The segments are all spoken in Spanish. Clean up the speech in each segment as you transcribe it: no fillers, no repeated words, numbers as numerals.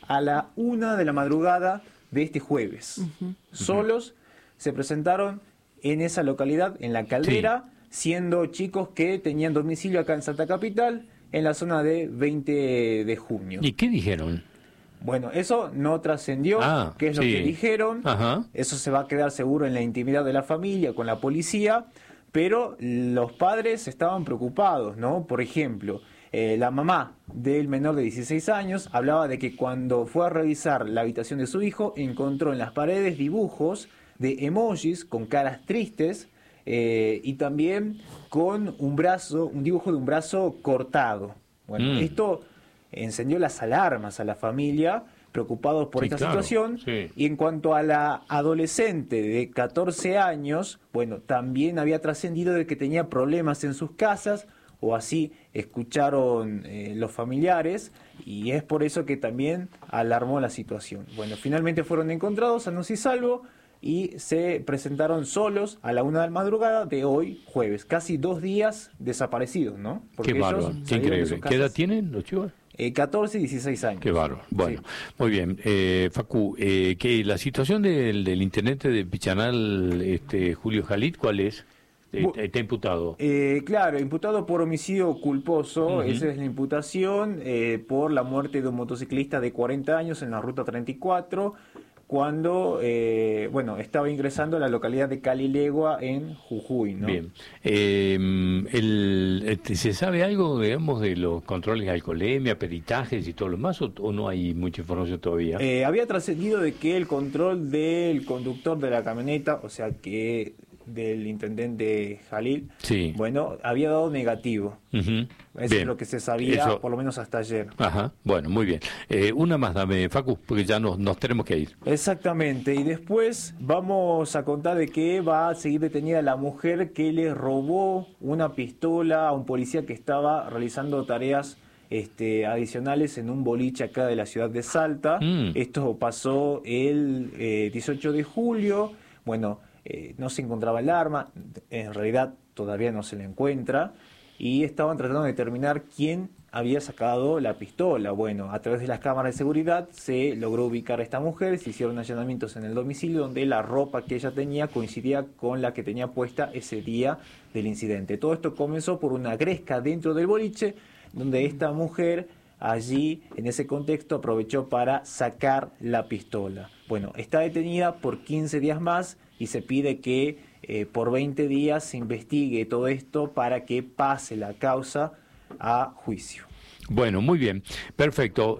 a la 1 de la madrugada de este jueves. Solos se presentaron en esa localidad, en La Caldera, siendo chicos que tenían domicilio acá en Salta Capital, en la zona de 20 de junio. ¿Y qué dijeron? Bueno, eso no trascendió, qué es lo que dijeron. Eso se va a quedar seguro en la intimidad de la familia, con la policía, pero los padres estaban preocupados, ¿no? Por ejemplo, la mamá del menor de 16 años hablaba de que cuando fue a revisar la habitación de su hijo, encontró en las paredes dibujos de emojis con caras tristes, y también con un dibujo de un brazo cortado. Bueno, esto encendió las alarmas a la familia, preocupados por esta situación. Y en cuanto a la adolescente de 14 años, bueno, también había trascendido de que tenía problemas en sus casas, o así escucharon los familiares, y es por eso que también alarmó la situación. Bueno, finalmente fueron encontrados sanos y salvos, y se presentaron solos a la 1 de la madrugada de hoy, jueves. Casi 2 días desaparecidos, ¿no? Porque qué bárbaro, qué increíble. ¿Qué edad tienen los chicos? 14 y 16 años. Qué bárbaro. Bueno, muy bien. Facu, que la situación del intendente de Pichanal, Julio Jalit, ¿cuál es? Está imputado. Claro, imputado por homicidio culposo. Esa es la imputación, por la muerte de un motociclista de 40 años en la ruta 34, cuando estaba ingresando a la localidad de Calilegua, en Jujuy, ¿no? Bien. ¿Se sabe algo, digamos, de los controles de alcoholemia, peritajes y todo lo más, o no hay mucha información todavía? Había trascendido de que el control del conductor de la camioneta, o sea que del intendente Jalil, bueno, había dado negativo. Eso es lo que se sabía, por lo menos hasta ayer. Bueno, muy bien. Una más, dame, Facu, porque ya nos tenemos que ir. Exactamente, y después vamos a contar de que va a seguir detenida la mujer que le robó una pistola a un policía que estaba realizando tareas adicionales en un boliche acá de la ciudad de Salta. Esto pasó el 18 de julio. Bueno, no se encontraba el arma, en realidad todavía no se la encuentra, y estaban tratando de determinar quién había sacado la pistola. Bueno, a través de las cámaras de seguridad se logró ubicar a esta mujer, se hicieron allanamientos en el domicilio donde la ropa que ella tenía coincidía con la que tenía puesta ese día del incidente. Todo esto comenzó por una gresca dentro del boliche, donde esta mujer allí, en ese contexto, aprovechó para sacar la pistola. Bueno, está detenida por 15 días más y se pide que por 20 días se investigue todo esto para que pase la causa a juicio. Bueno, muy bien, perfecto.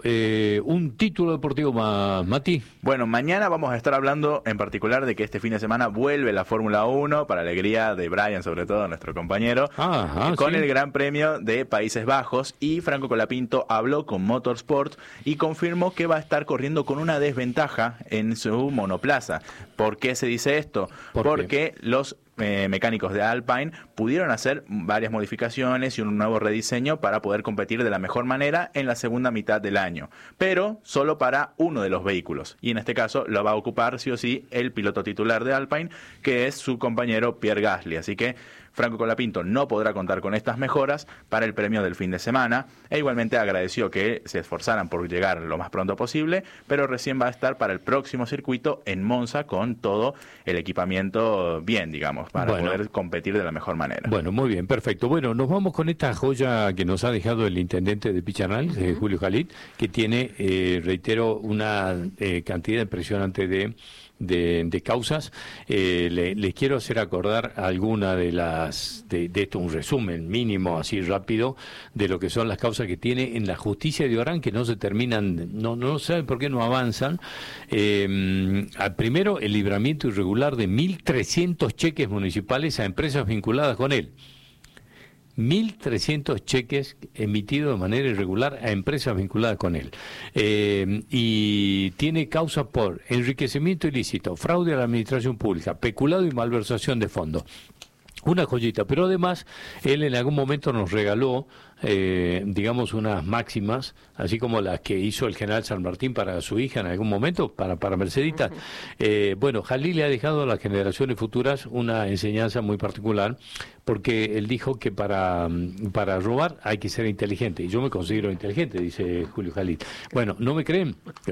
Un título deportivo más, Mati. Bueno, mañana vamos a estar hablando en particular de que este fin de semana vuelve la Fórmula 1, para alegría de Brian, sobre todo, nuestro compañero, con el Gran Premio de Países Bajos, y Franco Colapinto habló con Motorsport y confirmó que va a estar corriendo con una desventaja en su monoplaza. ¿Por qué se dice esto? Porque los mecánicos de Alpine pudieron hacer varias modificaciones y un nuevo rediseño para poder competir de la mejor manera en la segunda mitad del año, pero solo para uno de los vehículos, y en este caso lo va a ocupar sí o sí el piloto titular de Alpine, que es su compañero Pierre Gasly. Así que Franco Colapinto no podrá contar con estas mejoras para el premio del fin de semana, e igualmente agradeció que se esforzaran por llegar lo más pronto posible, pero recién va a estar para el próximo circuito en Monza con todo el equipamiento bien, digamos, para poder competir de la mejor manera. Bueno, muy bien, perfecto. Bueno, nos vamos con esta joya que nos ha dejado el intendente de Pichanal, Julio Jalit, que tiene, reitero, una cantidad impresionante de causas. Les quiero hacer acordar alguna de esto, un resumen mínimo, así rápido, de lo que son las causas que tiene en la justicia de Orán, que no se terminan, no saben por qué no avanzan. Primero, el libramiento irregular de 1.300 cheques municipales a empresas vinculadas con él. 1.300 cheques emitidos de manera irregular a empresas vinculadas con él. Y tiene causa por enriquecimiento ilícito, fraude a la administración pública, peculado y malversación de fondos. Una joyita, pero además él en algún momento nos regaló, digamos, unas máximas, así como las que hizo el general San Martín para su hija en algún momento, para Mercedita. Bueno, Jalil le ha dejado a las generaciones futuras una enseñanza muy particular, porque él dijo que para robar hay que ser inteligente, y yo me considero inteligente, dice Julio Jalil. Bueno, ¿no me creen?